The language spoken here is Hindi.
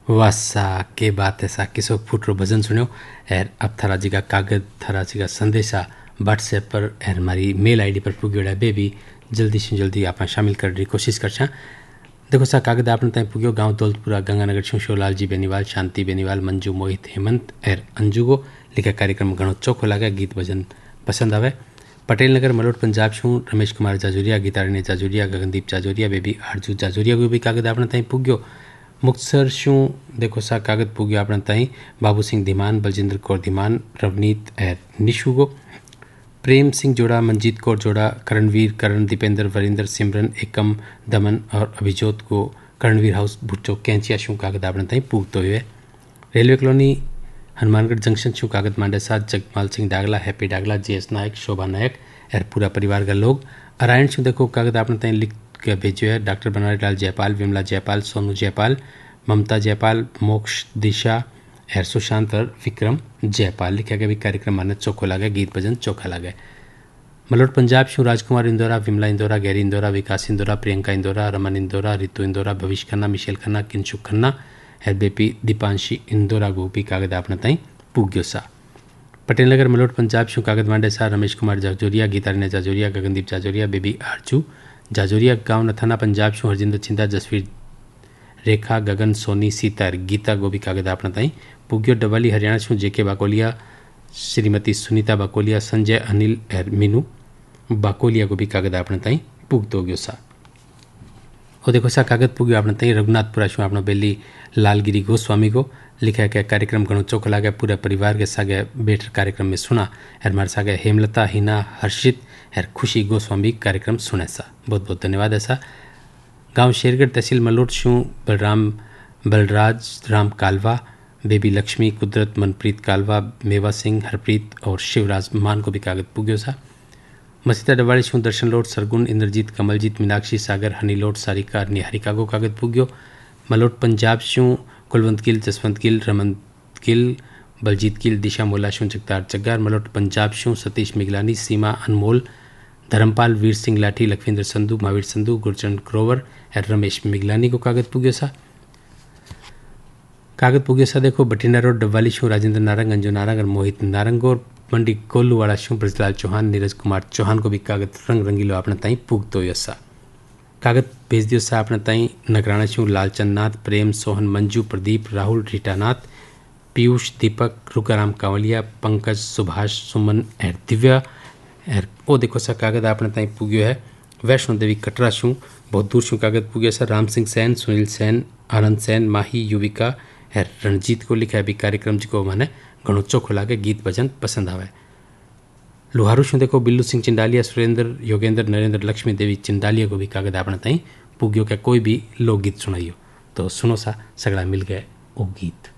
वासा के बात ऐसा किसो फुटरो भजन सुन्यो एर अब थारा जी का कागज थारा जी का संदेशा व्हाट्सएप पर एर हमारी मेल आईडी पर पुग्यो बेबी जल्दी से जल्दी आप शामिल करने की कोशिश कर देखो सा कागज आपने तय पुग्यो गांव दौलतपुरा गंगानगर छू शिवलाल जी बेनीवाल शांति बेनीवाल मंजू मोहित हेमंत एर अंजुगो लिखा कार्यक्रम घणो चोखो लगे गीत भजन पसंद आवे पटेल नगर मलोट पंजाब छू रमेश कुमार जाजुरिया गीताराणी जाजुरिया गगनदीप जाजुरिया बेबी आरजू जाजुरिया को भी कागज आपने तय पुग्यो मुक्तसर शू देखो सा कागज पुग्यो आपने तई बाबू सिंह धीमान बलजिंद्र कौर धीमान रवनीत एर निशुगो प्रेम सिंह जोड़ा मंजीत कौर जोड़ा करणवीर करण दीपेंद्र वरिंदर सिमरन एकम दमन और अभिजोत को करणवीर हाउस भुट्टो कैंचिया शू कागज आपने तई पुगतो हुए रेलवे कॉलोनी हनुमानगढ़ जंक्शन शू कागज मांडे साथ जगमाल सिंह डागला हैप्पी डागला जीएस नायक शोभा नायक एर पूरा परिवार का लोग अरायण शू देखो कागज आपने तई लिख के भेजो है डॉक्टर बनवारी लाल जयपाल विमला जयपाल सोनू जयपाल ममता जयपाल मोक्ष दिशा एर सुशांत और विक्रम जयपाल लिखा गया भी कार्यक्रम माने चोखो लगे गीत भजन चोखा लगे मलोट पंजाब शू राजकुमार इंदौरा विमला इंदौरा गैरी इंदौरा विकास इंदौरा प्रियंका इंदौरा रमन इंदौरा रितु इंदौरा भविष्य खन्ना मिशेल खन्ना किंशुक खन्ना एर बेपी दीपांशी इंदौरा गोपी कागज आपने तई पुग्यो सा पटेल नगर मलोट पंजाब शू कागज मांडे सा रमेश कुमार जाजोरिया गीताराणी जाजोरिया गगनदीप जाजोरिया बेबी आरजू जाजोरिया गांव नथाना पंजाब शू हरजिंदर चिंता जसवीर रेखा गगन सोनी सीतार गीता गोभी कागज आपने तई पुग्यो डबली हरियाणा छू जेके बाकोलिया श्रीमती सुनीता बाकोलिया संजय अनिल एर मीनू बाकोलिया को भी कागज आपने तई पुगतो गयो सा और देखो सा कागज पुग्यो आपने तई रघुनाथपुरा शू आपने बेली लालगिरी गोस्वामी को लिखा है कार्यक्रम घणो चोखो लागे पूरे परिवार के सागे बैठ कार्यक्रम में सुना एर मारे सागे हेमलता हिना हर्षित एर खुशी गोस्वामी कार्यक्रम सुने सा बहुत बहुत धन्यवाद ऐसा गांव शेरगढ़ तहसील मलोट शू बलराज राम कालवा बेबी लक्ष्मी कुदरत मनप्रीत कालवा मेवा सिंह हरप्रीत और शिवराज मान को भी कागज पुग्यो सा मसीता डवाड़ी शू दर्शन लोट सरगुन इंद्रजीत कमलजीत मीनाक्षी सागर हनी लोट सारिका निहारिका को कागज पुग्यो मलोट पंजाब शू कुलवंत गिल जसवंत गिल रमन गिल बलजीत गिल दिशा मोला शू जगतार जग्गार मलोट पंजाब शू सतीश मिगलानी सीमा अनमोल धर्मपाल वीर सिंह लाठी लखविंद्र संधू महावीर संधू गुरचरण ग्रोवर और रमेश मिगलानी को कागज पुग्यो सा कागज पुग्यो सा देखो बठिंडा रोड डब्वाली शू राजेंद्र नारंग अंजू नारंग और मोहित नारंग और मंडी कोल्लूवाड़ा शू ब्रजलाल चौहान नीरज कुमार चौहान को भी कागज रंग रंगीलो अपने ताई पुगतो यसा कागज भेज दियो सा अपने ताई नगराना शू लालचंद नाथ प्रेम सोहन मंजू प्रदीप राहुल रीटानाथ पीयूष दीपक रुकाराम कांवलिया पंकज सुभाष सुमन एर दिव्या एर ओ देखो सा कागज आपने ताई पुग्यो है वैष्णो देवी कटरा शू बहुत दूर शू कागज पुग्यो सा राम सिंह सैन सुनील सैन आनंद सैन माही युविका एर रणजीत को लिखा भी कार्यक्रम जी को मैंने घणो चोखो लागे गीत भजन पसंद आवे लोहारू शू देखो बिल्लू सिंह चिंडालिया सुरेंद्र योगेंद्र नरेंद्र लक्ष्मी देवी चिंडालिया को भी कागज आपने ताई पुग्यो के कोई भी लोकगीत सुनाइयो तो सुनो सा सगड़ा मिल गए वो गीत।